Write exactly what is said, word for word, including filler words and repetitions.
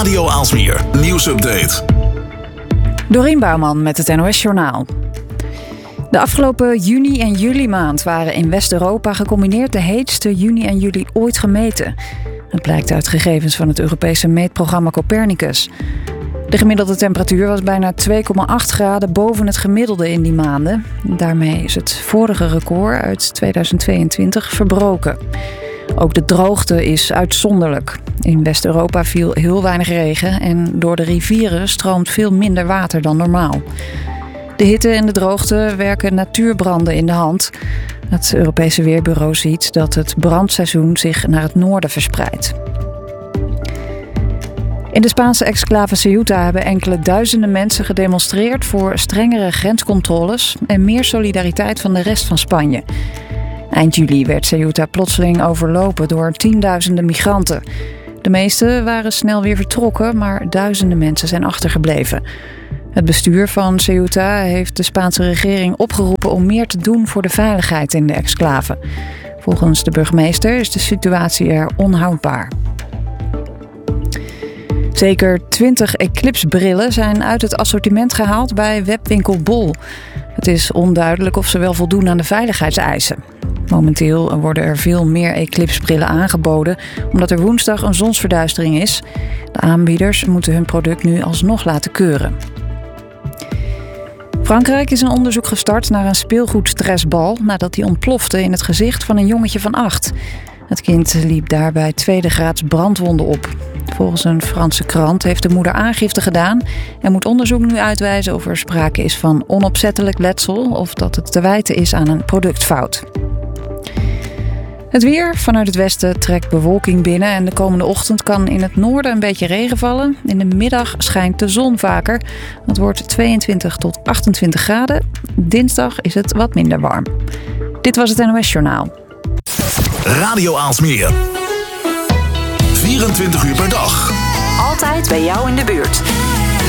Radio Aalsmeer nieuwsupdate. Dorien Bouwman met het N O S-journaal. De afgelopen juni en juli maand waren in West-Europa gecombineerd de heetste juni en juli ooit gemeten. Dat blijkt uit gegevens van het Europese meetprogramma Copernicus. De gemiddelde temperatuur was bijna twee komma acht graden boven het gemiddelde in die maanden. Daarmee is het vorige record uit tweeduizend tweeëntwintig verbroken. Ook de droogte is uitzonderlijk. In West-Europa viel heel weinig regen en door de rivieren stroomt veel minder water dan normaal. De hitte en de droogte werken natuurbranden in de hand. Het Europese Weerbureau ziet dat het brandseizoen zich naar het noorden verspreidt. In de Spaanse exclave Ceuta hebben enkele duizenden mensen gedemonstreerd voor strengere grenscontroles en meer solidariteit van de rest van Spanje. Eind juli werd Ceuta plotseling overlopen door tienduizenden migranten. De meeste waren snel weer vertrokken, maar duizenden mensen zijn achtergebleven. Het bestuur van Ceuta heeft de Spaanse regering opgeroepen om meer te doen voor de veiligheid in de exclave. Volgens de burgemeester is de situatie er onhoudbaar. Zeker twintig Eclipse-brillen zijn uit het assortiment gehaald bij webwinkel Bol. Het is onduidelijk of ze wel voldoen aan de veiligheidseisen. Momenteel worden er veel meer Eclipse-brillen aangeboden, omdat er woensdag een zonsverduistering is. De aanbieders moeten hun product nu alsnog laten keuren. Frankrijk is een onderzoek gestart naar een speelgoedstressbal nadat die ontplofte in het gezicht van een jongetje van acht. Het kind liep daarbij tweede graads brandwonden op. Volgens een Franse krant heeft de moeder aangifte gedaan en moet onderzoek nu uitwijzen of er sprake is van onopzettelijk letsel of dat het te wijten is aan een productfout. Het weer. Vanuit het westen trekt bewolking binnen en de komende ochtend kan in het noorden een beetje regen vallen. In de middag schijnt de zon vaker. Het wordt tweeëntwintig tot achtentwintig graden. Dinsdag is het wat minder warm. Dit was het N O S-journaal. Radio Aalsmeer. vierentwintig uur per dag. Altijd bij jou in de buurt.